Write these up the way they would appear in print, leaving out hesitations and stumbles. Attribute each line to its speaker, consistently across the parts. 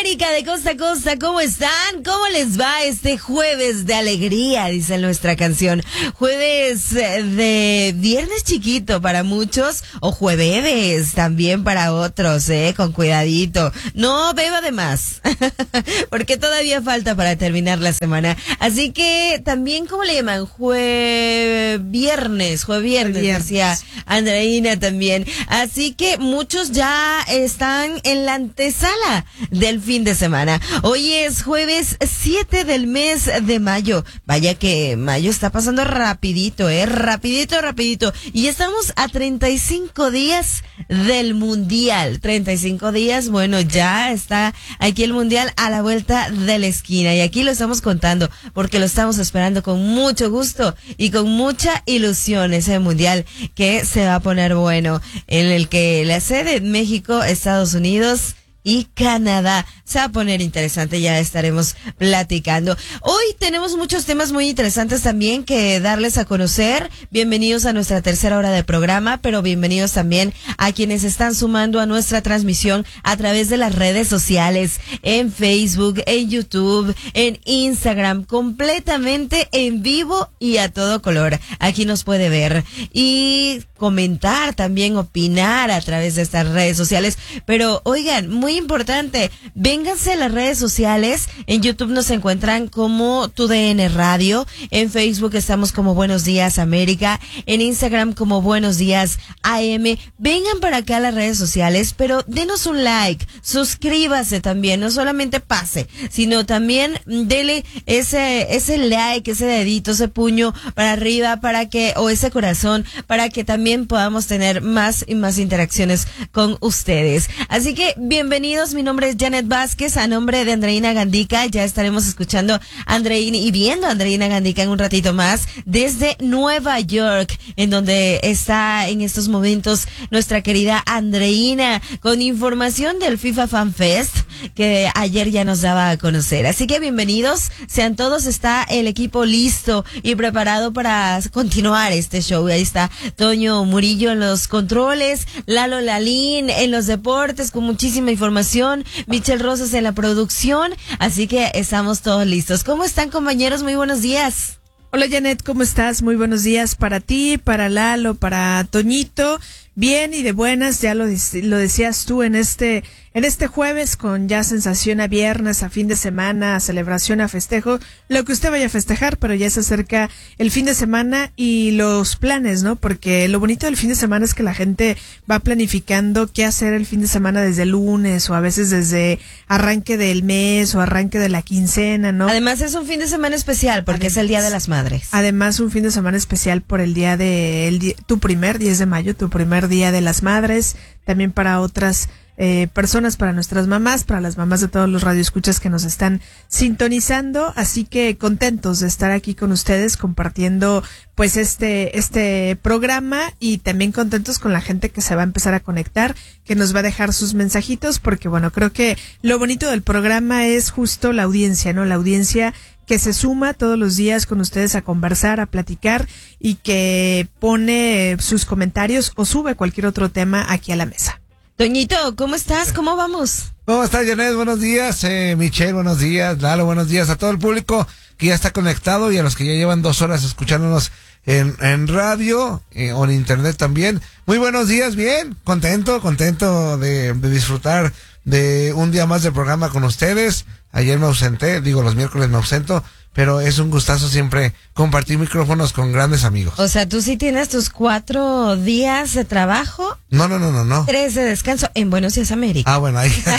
Speaker 1: América de costa a costa, ¿cómo están? ¿Cómo les va este jueves de alegría? Dice nuestra canción. Jueves de viernes chiquito para muchos o jueves también para otros, con cuidadito. No beba de más, porque todavía falta para terminar la semana. Así que también, ¿cómo le llaman? Jueviernes, decía Andreina también. Así que muchos ya están en la antesala del fin de semana. Hoy es jueves 7 del mes de mayo. Vaya que mayo está pasando rapidito, rapidito. Y estamos a 35 días del mundial. 35 días, bueno, ya está aquí el mundial a la vuelta de la esquina. Y aquí lo estamos contando porque lo estamos esperando con mucho gusto y con mucha ilusión. Ese mundial que se va a poner bueno, en el que la sede en México, Estados Unidos y Canadá. Se va a poner interesante, ya estaremos platicando. Hoy tenemos muchos temas muy interesantes también que darles a conocer. Bienvenidos a nuestra tercera hora de programa, pero bienvenidos también a quienes están sumando a nuestra transmisión a través de las redes sociales, en Facebook, en YouTube, en Instagram, completamente en vivo y a todo color. Aquí nos puede ver y comentar también, opinar a través de estas redes sociales. Pero oigan, muy importante, vénganse a las redes sociales. En YouTube nos encuentran como TUDN Radio, en Facebook estamos como Buenos Días América, en Instagram como Buenos Días AM. Vengan para acá a las redes sociales, pero denos un like, suscríbase también, no solamente pase, sino también dele ese like, ese dedito, ese puño para arriba, para que, o ese corazón, para que también podamos tener más y más interacciones con ustedes. Así que bienvenidos, mi nombre es Janet Vázquez, a nombre de Andreina Gandica. Ya estaremos escuchando a Andreina y viendo a Andreina Gandica en un ratito más desde Nueva York, en donde está en estos momentos nuestra querida Andreina con información del FIFA Fan Fest que ayer ya nos daba a conocer. Así que bienvenidos sean todos, está el equipo listo y preparado para continuar este show. Ahí está Toño Murillo en los controles, Lalo Lalín en los deportes con muchísima información, Michelle Rosas en la producción, así que estamos todos listos. ¿Cómo están, compañeros? Muy buenos días.
Speaker 2: Hola, Janet, ¿cómo estás? Muy buenos días para ti, para Lalo, para Toñito. Bien y de buenas, ya lo decías tú en este jueves, con ya sensación a viernes, a fin de semana, a celebración, a festejo, lo que usted vaya a festejar, pero ya se acerca el fin de semana y los planes, ¿no? Porque lo bonito del fin de semana es que la gente va planificando qué hacer el fin de semana desde el lunes, o a veces desde arranque del mes o arranque de la quincena, ¿no?
Speaker 1: Además es un fin de semana especial porque es el Día de las Madres.
Speaker 2: Además un fin de semana especial por el día tu primer 10 de mayo, tu primer Día de las Madres, también para otras personas, para nuestras mamás, para las mamás de todos los radioescuchas que nos están sintonizando. Así que contentos de estar aquí con ustedes compartiendo pues este programa, y también contentos con la gente que se va a empezar a conectar, que nos va a dejar sus mensajitos, porque bueno, creo que lo bonito del programa es justo la audiencia, ¿no? La audiencia que se suma todos los días con ustedes a conversar, a platicar, y que pone sus comentarios o sube cualquier otro tema aquí a la mesa.
Speaker 1: Toñito, ¿cómo estás? ¿Cómo vamos?
Speaker 3: ¿Cómo estás, Janet? Buenos días. Michelle, buenos días. Lalo, buenos días a todo el público que ya está conectado y a los que ya llevan 2 horas escuchándonos en radio o en internet también. Muy buenos días, bien. Contento de disfrutar de un día más de programa con ustedes. Ayer me ausenté, los miércoles me ausento, pero es un gustazo siempre compartir micrófonos con grandes amigos.
Speaker 1: O sea, ¿tú sí tienes tus 4 días de trabajo?
Speaker 3: No.
Speaker 1: 3 de descanso en Buenos Días América.
Speaker 3: Ah, bueno,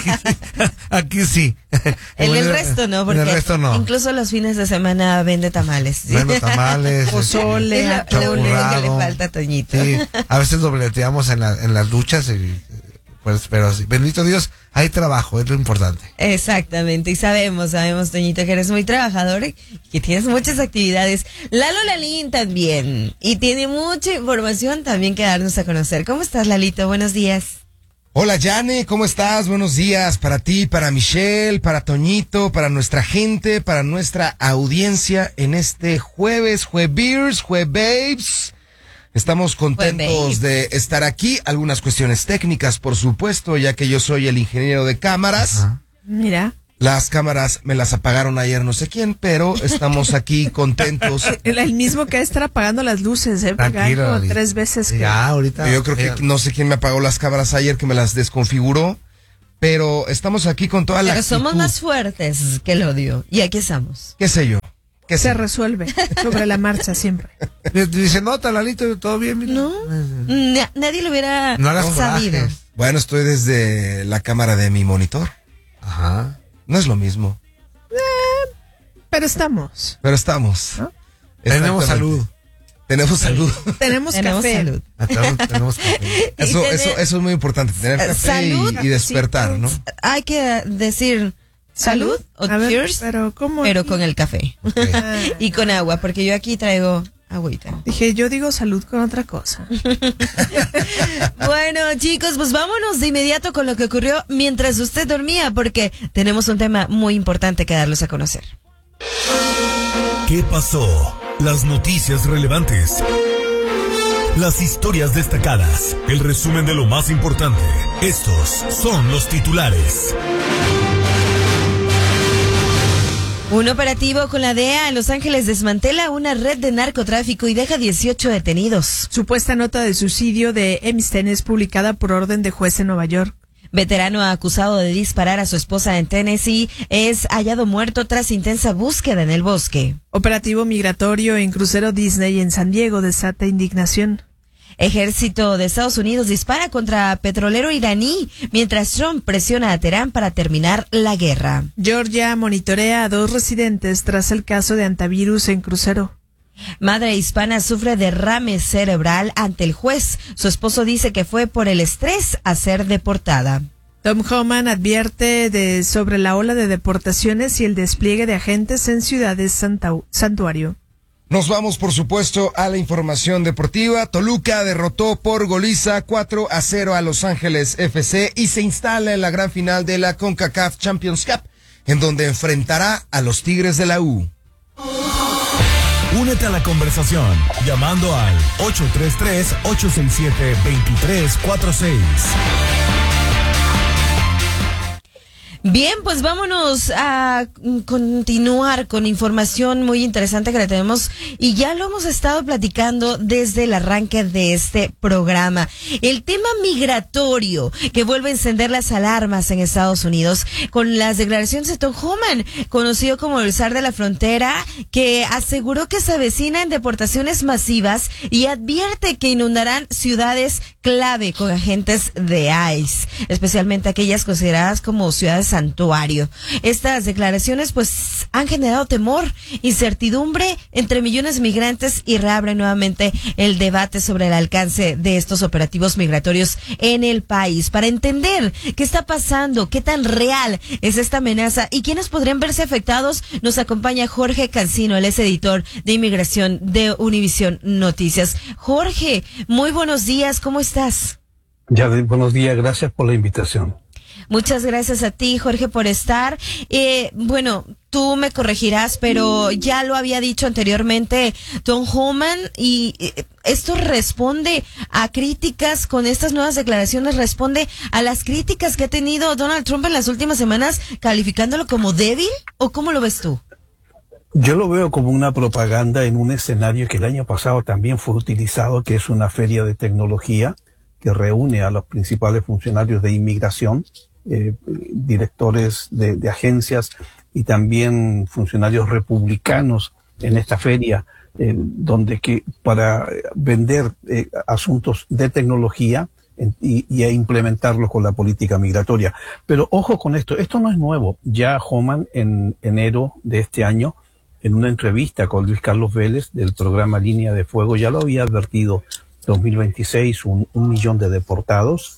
Speaker 3: aquí sí.
Speaker 1: En el resto no, porque
Speaker 3: en el resto no.
Speaker 1: Incluso los fines de semana vende tamales. ¿Sí?
Speaker 3: Vendo tamales.
Speaker 1: Pozole, lo único que le falta a Toñito.
Speaker 3: Sí, a veces dobleteamos en las luchas pues, pero sí, bendito Dios, hay trabajo, es lo importante.
Speaker 1: Exactamente, y sabemos, Toñito, que eres muy trabajador y que tienes muchas actividades. Lalo Lalín también, y tiene mucha información también que darnos a conocer. ¿Cómo estás, Lalito? Buenos días.
Speaker 4: Hola, Jane, ¿cómo estás? Buenos días para ti, para Michelle, para Toñito, para nuestra gente, para nuestra audiencia en este jueves, jueves. Estamos contentos de estar aquí. Algunas cuestiones técnicas, por supuesto, ya que yo soy el ingeniero de cámaras.
Speaker 2: Mira.
Speaker 4: Las cámaras me las apagaron ayer no sé quién, pero estamos aquí contentos.
Speaker 2: El mismo que estar apagando las luces, porque hay
Speaker 3: Tranquilo,
Speaker 2: como
Speaker 3: Lali.
Speaker 2: 3 veces que...
Speaker 3: Ya, ahorita.
Speaker 4: Yo creo que no sé quién me apagó las cámaras ayer, que me las desconfiguró, pero estamos aquí con toda la
Speaker 1: Pero
Speaker 4: actitud.
Speaker 1: somos más fuertes que el odio. Y aquí estamos.
Speaker 4: ¿Qué sé yo? ¿Qué sé
Speaker 2: Se
Speaker 4: yo?
Speaker 2: resuelve sobre la marcha siempre.
Speaker 3: Dice, nota, Lalito, todo bien, mira.
Speaker 1: No, nadie lo hubiera
Speaker 3: No hagas
Speaker 1: sabido.
Speaker 3: corajes.
Speaker 4: Bueno, estoy desde la cámara de mi monitor.
Speaker 3: Ajá.
Speaker 4: No es lo mismo,
Speaker 2: Pero estamos.
Speaker 4: pero estamos.
Speaker 2: ¿No?
Speaker 3: Tenemos
Speaker 4: Exactamente.
Speaker 3: salud.
Speaker 4: Tenemos salud.
Speaker 2: Tenemos café.
Speaker 1: Salud.
Speaker 3: Tenemos café.
Speaker 4: Eso,
Speaker 1: Y
Speaker 4: eso es muy importante, tener café
Speaker 1: salud,
Speaker 4: y despertar, ¿no?
Speaker 1: Hay que decir salud o
Speaker 2: A ver,
Speaker 1: cheers,
Speaker 2: pero ¿cómo?
Speaker 1: pero con el café.
Speaker 2: Ah,
Speaker 1: Y con agua, porque yo aquí traigo agüita.
Speaker 2: dije, yo digo salud con otra cosa.
Speaker 1: Bueno, chicos, pues vámonos de inmediato con lo que ocurrió mientras usted dormía, porque tenemos un tema muy importante que darles a conocer.
Speaker 5: ¿Qué pasó? Las noticias relevantes. Las historias destacadas. El resumen de lo más importante. Estos son los titulares.
Speaker 1: Un operativo con la DEA en Los Ángeles desmantela una red de narcotráfico y deja 18 detenidos.
Speaker 2: Supuesta nota de suicidio de Epstein es publicada por orden de juez en Nueva York.
Speaker 1: Veterano acusado de disparar a su esposa en Tennessee es hallado muerto tras intensa búsqueda en el bosque.
Speaker 2: Operativo migratorio en crucero Disney en San Diego desata indignación.
Speaker 1: Ejército de Estados Unidos dispara contra petrolero iraní mientras Trump presiona a Teherán para terminar la guerra.
Speaker 2: Georgia monitorea a 2 residentes tras el caso de antivirus en crucero.
Speaker 1: Madre hispana sufre derrame cerebral ante el juez. Su esposo dice que fue por el estrés a ser deportada.
Speaker 2: Tom Homan advierte sobre la ola de deportaciones y el despliegue de agentes en ciudades santuario.
Speaker 4: Nos vamos, por supuesto, a la información deportiva. Toluca derrotó por goliza 4-0 a Los Ángeles FC y se instala en la gran final de la CONCACAF Champions Cup, en donde enfrentará a los Tigres de la U.
Speaker 5: Únete a la conversación llamando al 833-867-2346.
Speaker 1: Bien, pues vámonos a continuar con información muy interesante que le tenemos y ya lo hemos estado platicando desde el arranque de este programa. El tema migratorio que vuelve a encender las alarmas en Estados Unidos con las declaraciones de Tom Homan, conocido como el zar de la frontera, que aseguró que se avecinan deportaciones masivas y advierte que inundarán ciudades clave con agentes de ICE, especialmente aquellas consideradas como ciudades santuario. Estas declaraciones pues han generado temor, incertidumbre entre millones de migrantes y reabren nuevamente el debate sobre el alcance de estos operativos migratorios en el país. Para entender qué está pasando, qué tan real es esta amenaza y quiénes podrían verse afectados, nos acompaña Jorge Cancino, él es editor de inmigración de Univisión Noticias. Jorge, muy buenos días, ¿cómo estás?
Speaker 6: Ya, buenos días, gracias por la invitación.
Speaker 1: Muchas gracias a ti, Jorge, por estar. Bueno, tú me corregirás, pero ya lo había dicho anteriormente Tom Homan y esto responde a críticas con estas nuevas declaraciones, responde a las críticas que ha tenido Donald Trump en las últimas semanas, calificándolo como débil, ¿o cómo lo ves tú?
Speaker 6: Yo lo veo como una propaganda en un escenario que el año pasado también fue utilizado, que es una feria de tecnología que reúne a los principales funcionarios de inmigración, directores de agencias y también funcionarios republicanos en esta feria, donde para vender asuntos de tecnología y a implementarlos con la política migratoria. Pero ojo con esto no es nuevo. Ya Homan en enero de este año, en una entrevista con Luis Carlos Vélez del programa Línea de Fuego, ya lo había advertido. 2026, un millón de deportados,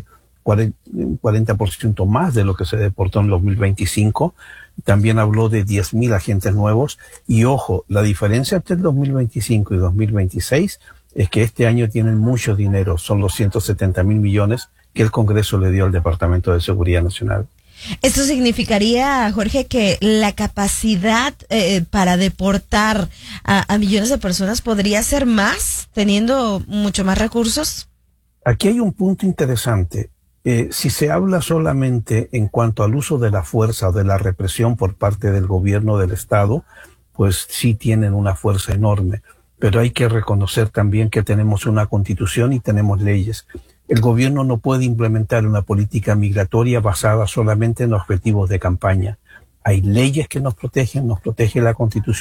Speaker 6: 40% más de lo que se deportó en 2025. También habló de 10.000 agentes nuevos. Y ojo, la diferencia entre el 2025 y 2026 es que este año tienen mucho dinero, son los 170.000 millones que el Congreso le dio al Departamento de Seguridad Nacional.
Speaker 1: ¿Esto significaría, Jorge, que la capacidad para deportar a millones de personas podría ser más, teniendo mucho más recursos?
Speaker 6: Aquí hay un punto interesante. Si se habla solamente en cuanto al uso de la fuerza o de la represión por parte del gobierno del Estado, pues sí tienen una fuerza enorme. Pero hay que reconocer también que tenemos una constitución y tenemos leyes. El gobierno no puede implementar una política migratoria basada solamente en objetivos de campaña. Hay leyes que nos protege la Constitución.